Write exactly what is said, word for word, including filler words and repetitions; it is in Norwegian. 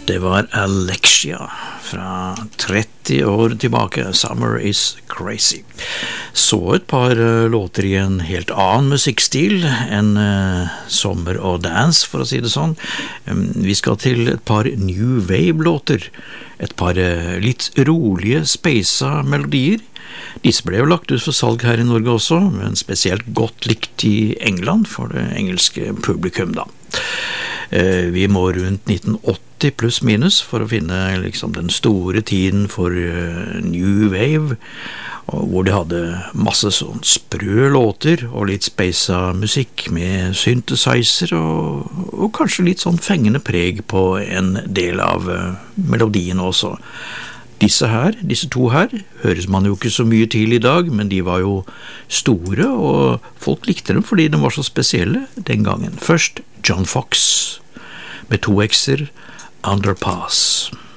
Det var Alexia fra tretti år tilbake, Summer is Crazy. Så et par uh, låter i en helt annen musikkstil enn uh, sommer og dance, for å si det sånn. Um, vi skal til et par New Wave-låter, et par uh, litt rolige, speisa melodier. Disse ble jo lagt ut for salg her i Norge også, men spesielt godt likt i England for det engelske publikum da. Uh, vi må rundt nitten åtti pluss minus for å finne liksom, den store tiden for uh, New Wave, og hvor de hadde masse sånn sprø låter og litt speisa musikk med synthesizer og, og kanskje litt sånn fengende preg på en del av uh, melodien også. Disse her, disse to her, høres man jo ikke så mye til i dag, men de var jo store, og folk likte dem fordi de var så spesielle den gangen. Først John Fox med to X-er, Underpass.